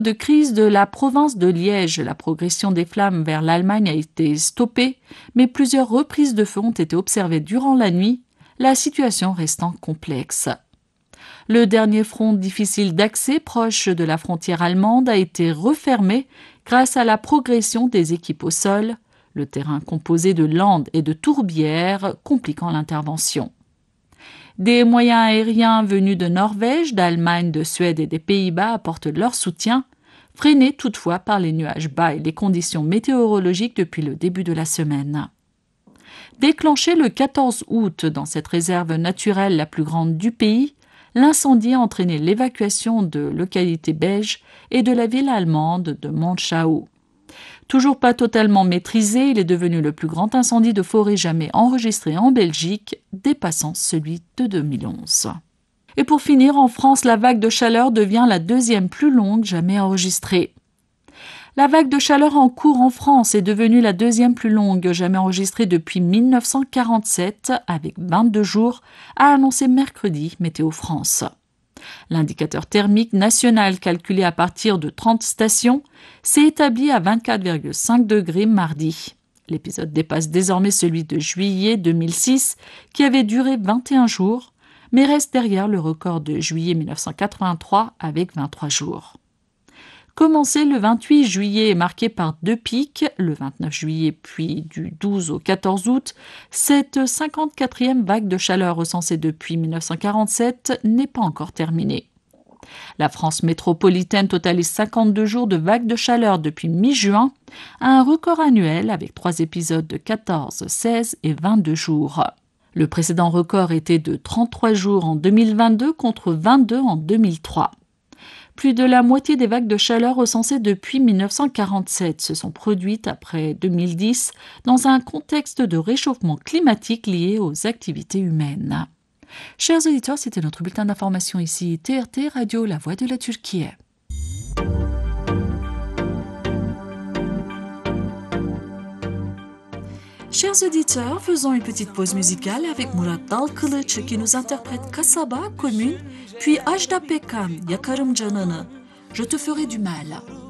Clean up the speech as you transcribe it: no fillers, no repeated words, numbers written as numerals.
De crise de la province de Liège, la progression des flammes vers l'Allemagne a été stoppée, mais plusieurs reprises de feu ont été observées durant la nuit, la situation restant complexe. Le dernier front difficile d'accès proche de la frontière allemande a été refermé grâce à la progression des équipes au sol, le terrain composé de landes et de tourbières compliquant l'intervention. Des moyens aériens venus de Norvège, d'Allemagne, de Suède et des Pays-Bas apportent leur soutien, freinés toutefois par les nuages bas et les conditions météorologiques depuis le début de la semaine. Déclenché le 14 août dans cette réserve naturelle la plus grande du pays, l'incendie a entraîné l'évacuation de localités belges et de la ville allemande de Monschau. Toujours pas totalement maîtrisé, il est devenu le plus grand incendie de forêt jamais enregistré en Belgique, dépassant celui de 2011. Et pour finir, en France, la vague de chaleur devient la deuxième plus longue jamais enregistrée. La vague de chaleur en cours en France est devenue la deuxième plus longue jamais enregistrée depuis 1947, avec 22 jours, a annoncé mercredi Météo France. L'indicateur thermique national calculé à partir de 30 stations s'est établi à 24,5 degrés mardi. L'épisode dépasse désormais celui de juillet 2006 qui avait duré 21 jours, mais reste derrière le record de juillet 1983 avec 23 jours. Commencé le 28 juillet et marqué par deux pics, le 29 juillet puis du 12 au 14 août, cette 54e vague de chaleur recensée depuis 1947 n'est pas encore terminée. La France métropolitaine totalise 52 jours de vague de chaleur depuis mi-juin, un record annuel avec 3 épisodes de 14, 16 et 22 jours. Le précédent record était de 33 jours en 2022 contre 22 en 2003. Plus de la moitié des vagues de chaleur recensées depuis 1947 se sont produites après 2010 dans un contexte de réchauffement climatique lié aux activités humaines. Chers auditeurs, c'était notre bulletin d'information ici, TRT Radio, la voix de la Turquie. Chers auditeurs, faisons une petite pause musicale avec Murat Dalkılıç qui nous interprète Kasaba, commune, puis Ajda Pekkan, Yakarım Canını, Je te ferai du mal.